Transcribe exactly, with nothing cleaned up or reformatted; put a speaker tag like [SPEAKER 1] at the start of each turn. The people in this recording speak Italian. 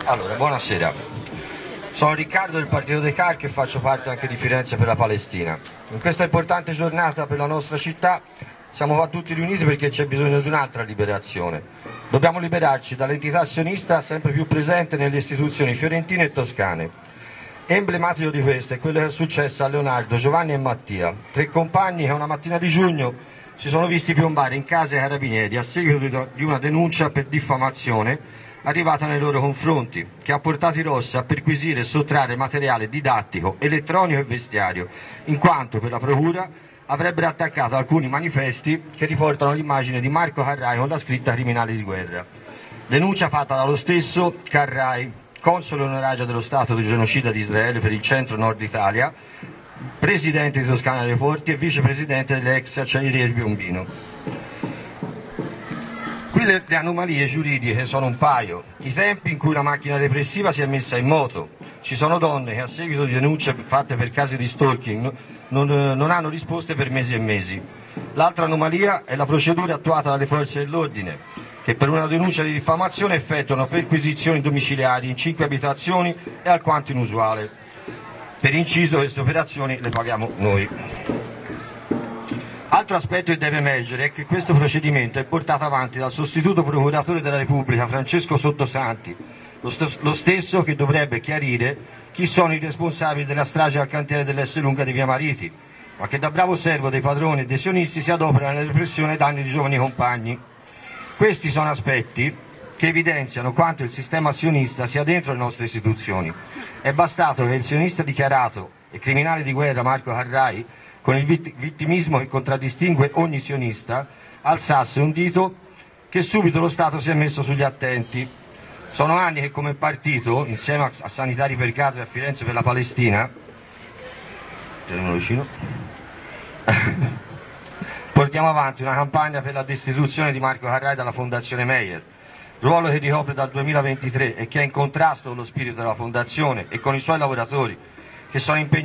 [SPEAKER 1] Allora, buonasera. Sono Riccardo del Partito dei Calchi e faccio parte anche di Firenze per la Palestina. In questa importante giornata per la nostra città siamo qua tutti riuniti perché c'è bisogno di un'altra liberazione. Dobbiamo liberarci dall'entità sionista sempre più presente nelle istituzioni fiorentine e toscane. Emblematico di questo è quello che è successo a Leonardo, Giovanni e Mattia, tre compagni che una mattina di giugno si sono visti piombare in casa ai carabinieri a seguito di una denuncia per diffamazione arrivata nei loro confronti, che ha portato i Ross a perquisire e sottrarre materiale didattico, elettronico e vestiario, in quanto per la procura avrebbero attaccato alcuni manifesti che riportano l'immagine di Marco Carrai con la scritta criminali di guerra. Denuncia fatta dallo stesso Carrai, console onorario dello Stato di genocida di Israele per il centro-nord Italia, presidente di Toscana dei Porti e vicepresidente dell'ex acciaieria di Piombino. Qui le, le anomalie giuridiche sono un paio: i tempi in cui la macchina repressiva si è messa in moto, ci sono donne che a seguito di denunce fatte per casi di stalking non, non hanno risposte per mesi e mesi. L'altra anomalia è la procedura attuata dalle forze dell'ordine, che per una denuncia di diffamazione effettuano perquisizioni domiciliari in cinque abitazioni e alquanto inusuale. Per inciso, queste operazioni le paghiamo noi. Altro aspetto che deve emergere è che questo procedimento è portato avanti dal sostituto procuratore della Repubblica Francesco Sottosanti, lo, st- lo stesso che dovrebbe chiarire chi sono i responsabili della strage al cantiere dell'Esselunga di Via Mariti, ma che da bravo servo dei padroni e dei sionisti si adopera nella repressione ai danni di giovani compagni. Questi sono aspetti che evidenziano quanto il sistema sionista sia dentro le nostre istituzioni. È bastato che il sionista dichiarato e criminale di guerra Marco Carrai, con il vittimismo che contraddistingue ogni sionista, alzasse un dito che subito lo Stato si è messo sugli attenti. Sono anni che come partito, insieme a Sanitari per Gaza e a Firenze per la Palestina, vicino, portiamo avanti una campagna per la destituzione di Marco Carrai dalla Fondazione Meyer, ruolo che ricopre dal duemilaventitré e che è in contrasto con lo spirito della Fondazione e con i suoi lavoratori che sono impegnati